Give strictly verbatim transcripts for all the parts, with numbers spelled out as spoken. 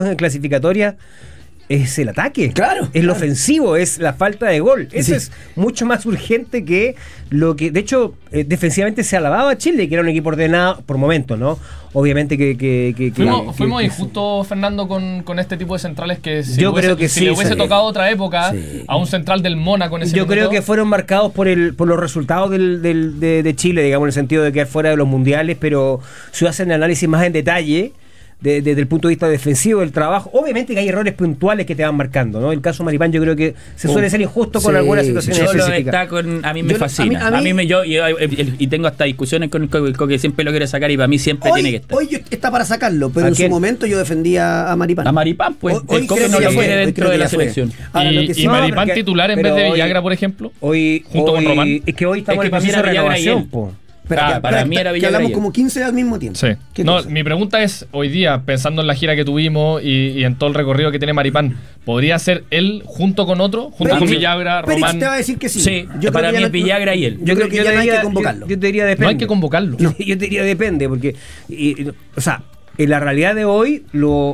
clasificatoria es el ataque, claro, es claro. lo ofensivo, es la falta de gol. Eso sí. es mucho más urgente que lo que, de hecho, eh, defensivamente se alababa a Chile, que era un equipo ordenado por momentos, ¿no? Obviamente que... que, que fuimos que, fuimos que, injustos, Fernando, con, con este tipo de centrales que si, yo hubiese, creo que si sí, le hubiese sí. tocado otra época sí. a un central del Mónaco en ese Yo minuto, creo que fueron marcados por el por los resultados del, del, de, de Chile, digamos, en el sentido de quedar fuera de los mundiales, pero si hacen el análisis más en detalle, de, desde el punto de vista defensivo del trabajo, obviamente que hay errores puntuales que te van marcando, ¿no? El caso Maripán yo creo que se suele ser injusto con sí, algunas situaciones yo lo específicas. destaco en- a mí me Yo- fascina. a mí- a A mí, mí- me yo, yo- y tengo hasta discusiones con el Coque, el Coque siempre lo quiere sacar y para mí siempre tiene que Hoy, estar. hoy yo- está para sacarlo, pero ¿A en quién? su momento yo defendía a Maripán. A Maripán, pues, Hoy- hoy el Coque creo no que lo ya quiere fue, hoy dentro creo de que la ya fue. selección. Ahora, lo y, que sí- y no, Maripán porque- titular en pero vez de hoy- Villagra, por ejemplo, Hoy, junto con hoy- Román. es que hoy estamos Es que en para mí proceso de era Villagra y renovación, él. po. Espera, Ah, que- para espera, mí era que Villagra hablamos y él. como quince al mismo tiempo. Sí. ¿Qué No, cosa? mi pregunta es, hoy día, pensando en la gira que tuvimos y, y en todo el recorrido que tiene Maripán, ¿podría ser él junto con otro? Junto Perich- con Villagra, Perich Román. te va a decir que sí. Sí, Yo para creo que mí ya es Villagra y él. Yo, creo que yo ya te no hay diría- que convocarlo. Yo, yo te diría depende. No hay que convocarlo. Yo, yo te diría depende, porque, y- y- o sea, en la realidad de hoy, lo,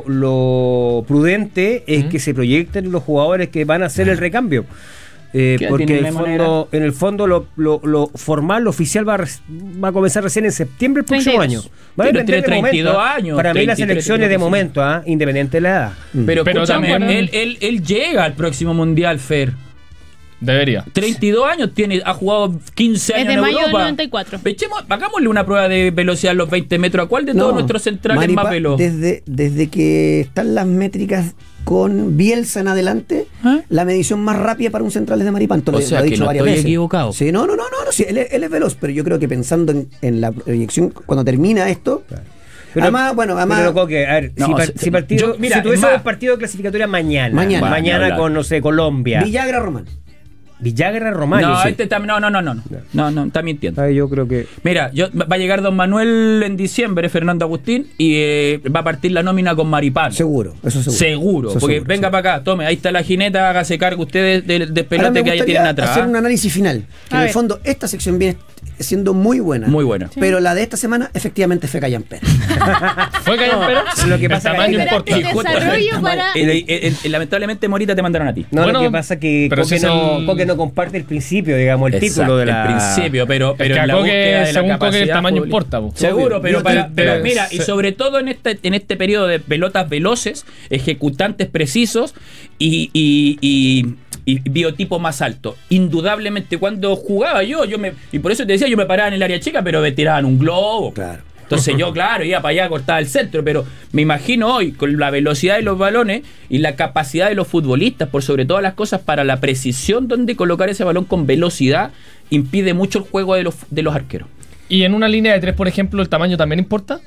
lo prudente es ¿Mm? que se proyecten los jugadores que van a hacer el recambio. Eh, ¿Qué edad porque tiene en el Memo fondo, en el fondo lo, lo, lo formal, lo oficial va a, res- va a comenzar recién en septiembre del próximo treinta y dos. año. Va a Pero depender tiene de treinta y dos momento, ¿ah? años, Para mí las treinta y tres, elecciones de treinta y cinco. momento, ¿ah? Independiente de la edad. Pero, Pero escúchame, también- él, él, él llega al próximo Mundial, Fer. Debería. treinta y dos años tiene, ha jugado quince Es años de en mayo del Europa. noventa y cuatro. Echemos- hagámosle una prueba de velocidad a los veinte metros. ¿A cuál de todos No, nuestros centrales Maripán, más veloz? Desde, desde que están las métricas con Bielsa en adelante, ¿Ah? la medición más rápida para un central es de Maripán. Te lo- O lo sea he que dicho no varias estoy veces. equivocado. Sí, no, no, no, no, no, sí, él, es- él es veloz, pero yo creo que pensando en, en la proyección, cuando termina esto, Pero, además, bueno, además, pero, Coque, a ver, No, si, par- se- si partido, yo- mira, si tuviese es más- un partido de clasificatoria mañana, Mañana. mañana, Bueno, con, no sé, Colombia, Villagra Román. Villagra, Román, No, yo sí. este tam- no, no, no, no, no, no, no, está mintiendo. Ay, yo creo que... Mira, yo, va a llegar Don Manuel en diciembre, Fernando Agustín, y eh, va a partir la nómina con Maripán. Seguro, eso seguro. Seguro, Eso porque seguro, venga sí. para acá, tome, ahí está la jineta, hágase cargo ustedes del Ahora despelote me que ahí gustaría tienen atrás. hacer un análisis final. Que A en el ver. fondo, esta sección viene siendo muy buena. Muy buena. Pero la de esta semana, efectivamente, fue Callan Pérez. ¿Fue Callan Pérez? Lo que El pasa tamaño que- importa. El desarrollo para- El- el- el- el- lamentablemente, Morita, te mandaron a ti. No, Bueno, lo que pasa es que pero Coque, si es no, el- Coque no comparte el principio, digamos, el Exacto, título de la... el principio, pero, pero que en a la Coque, búsqueda de la según Coque, el capacidad tamaño futbolística. importa, po. Seguro, Obvio. pero, Yo para, te- pero te- mira, se- y sobre todo en este, en este periodo de pelotas veloces, ejecutantes precisos y, y, y, y biotipo más alto. Indudablemente, cuando jugaba yo, yo me y por eso te decía, yo me paraba en el área chica, pero me tiraban un globo. Claro. Entonces yo, claro, iba para allá, cortaba el centro, pero me imagino hoy, con la velocidad de los balones y la capacidad de los futbolistas, por sobre todas las cosas, para la precisión donde colocar ese balón con velocidad, impide mucho el juego de los, de los arqueros. Y en una línea de tres, por ejemplo, ¿el tamaño también importa?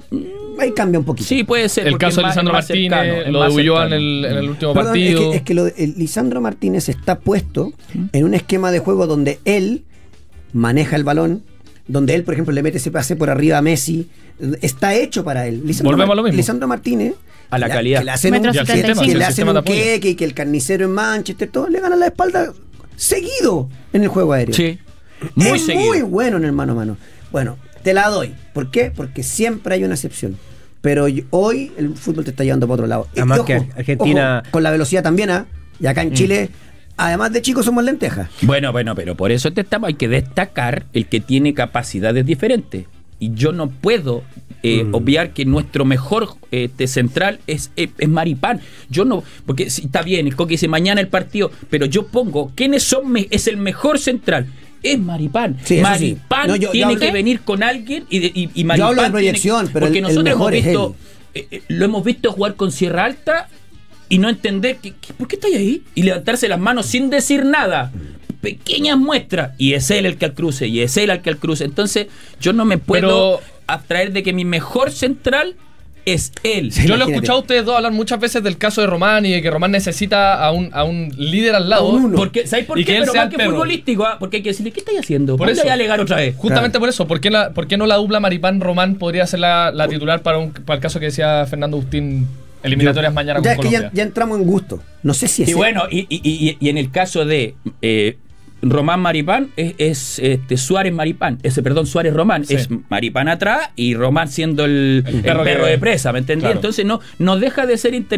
Ahí cambia un poquito. Sí, puede ser. El porque caso es de más- Lisandro es más Martínez, cercano, es lo de más Ulloa en cercano. el, en el último Perdón, es partido. que, es que lo de- el Lisandro Martínez está puesto en un esquema de juego donde él maneja el balón, donde él, por ejemplo, le mete ese pase por arriba a Messi. Está hecho para él. Lisandro, Volvemos a lo Mar- mismo. Lisandro Martínez, A la que calidad. que le hacen un, Metro que, setenta y cinco. que Sí, le el hacen sistema un de apoyo. queque y que el carnicero en Manchester, todo le gana la espalda seguido en el juego aéreo. Sí, muy es seguido. muy bueno en el mano a mano. Bueno, te la doy. ¿Por qué? Porque siempre hay una excepción. Pero y- hoy el fútbol te está llevando para otro lado. Y- Además y que Argentina- ojo, con la velocidad también, ¿ah? Y acá en Chile, además de chicos, somos lentejas. Bueno, bueno, pero por eso te estamos, hay que destacar el que tiene capacidades diferentes. Y yo no puedo eh, Mm. obviar que nuestro mejor eh, te central es, es, es Maripán. Yo no, porque si, está bien, el Coque dice mañana el partido, pero yo pongo, ¿quiénes son? me- es el mejor central. Es Maripán. Sí, eso sí. Maripán No, yo- yo tiene hablo- que venir con alguien y, de, y, y Yo Maripán hablo de tiene- proyección, pero porque el- el nosotros hemos mejor es visto, eh, eh, lo hemos visto jugar con Sierra Alta y no entender que, que- ¿por qué está ahí? Y levantarse las manos sin decir nada. Pequeñas muestras. Y es él el que al cruce. Y es él el que al cruce. Entonces, yo no me puedo Pero- abstraer de que mi mejor central es él. Sí. Yo lo he Imagínate. escuchado a ustedes dos hablar muchas veces del caso de Román y de que Román necesita a un, a un líder al lado. A un uno. Porque, ¿sabes por Y qué? que él Pero sea más el que perro. futbolístico, ¿ah? Porque hay que decirle, ¿qué estáis haciendo? Por Ponle eso. a alegar otra vez. Justamente Claro. por eso. ¿Por qué, la, por qué no la dupla Maripán-Román podría ser la, la titular para, un, para el caso que decía Fernando Agustín, eliminatorias mañana Ya con es que Colombia? ya, ya entramos en gusto. No sé si es Y bueno, y, y, y, y en el caso de eh, Román Maripán es, es este, Suárez Maripán, ese perdón, Suárez Román, Sí. es Maripán atrás y Román siendo el, el perro perro, que- de presa, ¿me entendí? Claro. Entonces no, no deja de ser interesante